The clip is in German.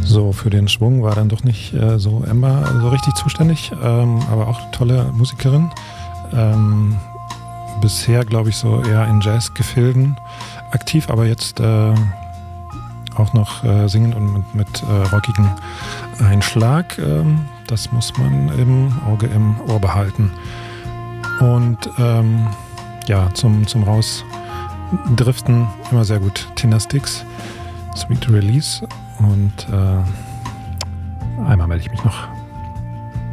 So, für den Schwung war dann doch nicht so Emma so richtig zuständig, aber auch tolle Musikerin. Bisher, glaube ich, so eher in Jazzgefilden aktiv, aber jetzt auch noch singend und mit rockigem Einschlag. Das muss man im Auge, im Ohr behalten. Und ja, zum Rausdriften immer sehr gut. Tina Sticks, Sweet Release. Und einmal melde ich mich noch.